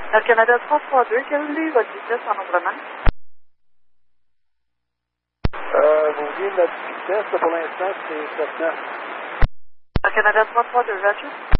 Air Canada 332, quelle est votre vitesse en nombrement? Vous voulez notre vitesse, pour l'instant, c'est 7 9. Air Canada 332, Roger.